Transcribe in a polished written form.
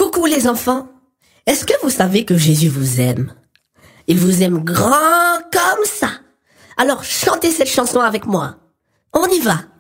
Coucou les enfants, est-ce que vous savez que Jésus vous aime? Il vous aime grand comme ça. Alors chantez cette chanson avec moi. On y va.